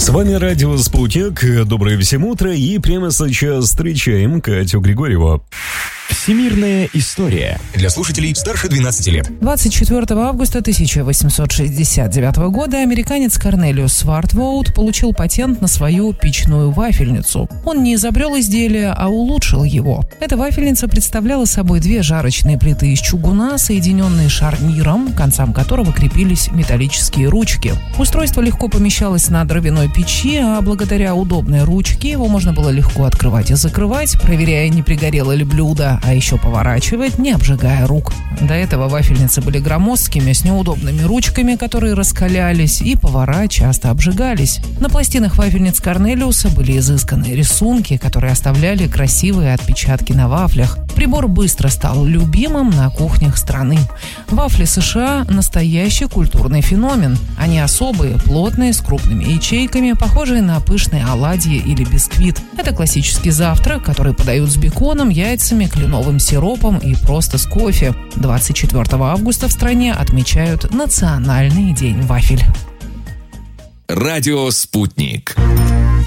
С вами радио «Спутник». Доброе всем утро. И прямо сейчас встречаем Катю Григорьеву. Всемирная история. Для слушателей старше 12 лет. 24 августа 1869 года американец Корнелиус Свартвоут получил патент на свою печную вафельницу. Он не изобрел изделие, а улучшил его. Эта вафельница представляла собой две жарочные плиты из чугуна, соединенные шарниром, к концам которого крепились металлические ручки. Устройство легко помещалось на дровяной печи, а благодаря удобной ручке его можно было легко открывать и закрывать, проверяя, не пригорело ли блюдо, а еще поворачивать, не обжигая рук. До этого вафельницы были громоздкими, с неудобными ручками, которые раскалялись, и повара часто обжигались. На пластинах вафельниц Корнелиуса были изысканные рисунки, которые оставляли красивые отпечатки на вафлях. Прибор быстро стал любимым на кухнях страны. Вафли США – настоящий культурный феномен. Они особые, плотные, с крупными ячейками, похожие на пышные оладьи или бисквит. Это классический завтрак, который подают с беконом, яйцами, кленовым сиропом и просто с кофе. 24 августа в стране отмечают Национальный день вафель. Радио «Спутник».